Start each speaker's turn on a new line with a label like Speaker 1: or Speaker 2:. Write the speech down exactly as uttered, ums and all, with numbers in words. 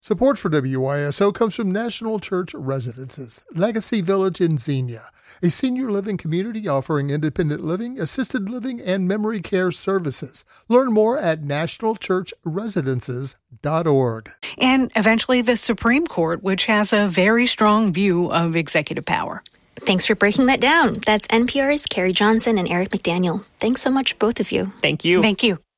Speaker 1: Support for W Y S O comes from National Church Residences, Legacy Village in Xenia, a senior living community offering independent living, assisted living, and memory care services. Learn more at national church residences dot org.
Speaker 2: And eventually the Supreme Court, which has a very strong view of executive power.
Speaker 3: Thanks for breaking that down. That's N P R's Carrie Johnson and Eric McDaniel. Thanks so much, both of you.
Speaker 4: Thank you.
Speaker 2: Thank you.